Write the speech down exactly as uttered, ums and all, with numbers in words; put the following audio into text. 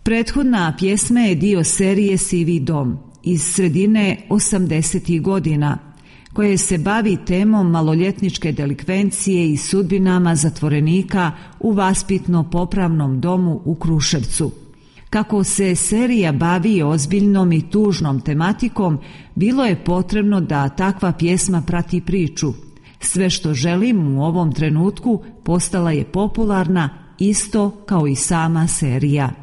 Prethodna pjesma je dio serije Sivi dom iz sredine osamdesetih godina, koje se bavi temom maloljetničke delikvencije i sudbinama zatvorenika u vaspitno-popravnom domu u Kruševcu. Kako se serija bavi ozbiljnom i tužnom tematikom, bilo je potrebno da takva pjesma prati priču. Sve što želim u ovom trenutku postala je popularna, isto kao i sama serija.